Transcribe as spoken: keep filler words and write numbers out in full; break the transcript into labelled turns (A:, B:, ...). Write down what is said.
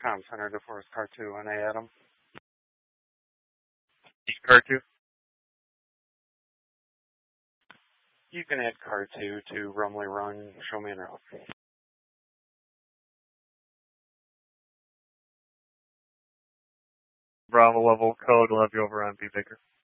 A: Com Center to Forest Car two and A Adam.
B: Car two?
A: You can add Car two to Rumley Run, Show Me en Route.
B: Bravo level code will have you over on B Baker.